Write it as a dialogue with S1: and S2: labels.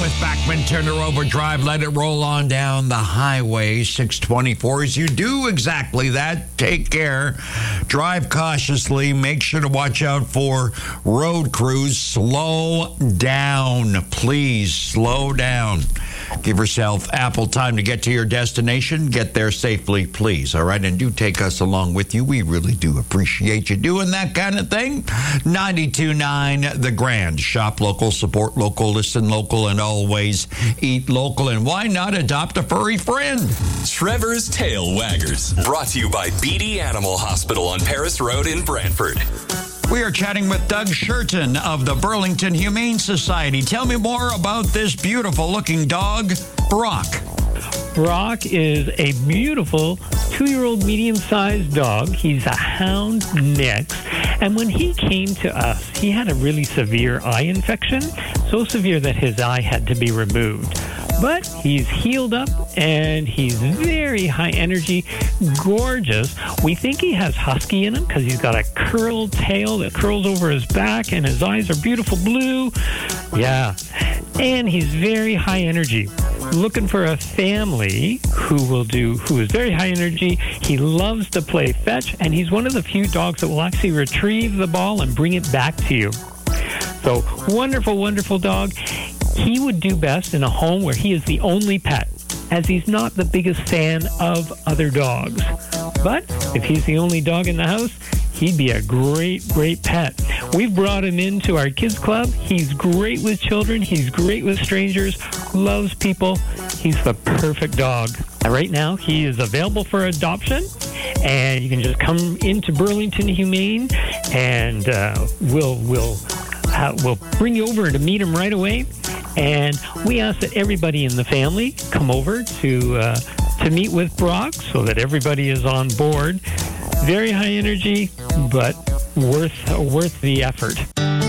S1: with Backman Turner Overdrive. Let it roll on down the highway 624. As you do exactly that, take care. Drive cautiously. Make sure to watch out for road crews. Slow down. Please slow down. Give yourself ample time to get to your destination. Get there safely, please. All right? And do take us along with you. We really do appreciate you doing that kind of thing. 92.9 The Grand. Shop local, support local, listen local, and always eat local. And why not adopt a furry friend?
S2: Trevor's Tail Waggers. Brought to you by BD Animal Hospital on Paris Road in Brantford.
S1: We are chatting with Doug Shurton of the Burlington Humane Society. Tell me more about this beautiful-looking dog, Brock.
S3: Brock is a beautiful 2-year-old medium-sized dog. He's a hound mix. And when he came to us, he had a really severe eye infection, so severe that his eye had to be removed. But he's healed up, and he's very high energy, gorgeous. We think he has husky in him because he's got a curled tail that curls over his back, and his eyes are beautiful blue. Yeah, and he's very high energy. Looking for a family who is very high energy. He loves to play fetch, and he's one of the few dogs that will actually retrieve the ball and bring it back to you. So wonderful, wonderful dog. He would do best in a home where he is the only pet, as he's not the biggest fan of other dogs. But if he's the only dog in the house, he'd be a great, great pet. We've brought him into our kids club. He's great with children. He's great with strangers, loves people. He's the perfect dog. Right now, he is available for adoption, and you can just come into Burlington Humane, and we'll bring you over to meet him right away. And we ask that everybody in the family come over to meet with Brock so that everybody is on board. Very high energy, but worth the effort.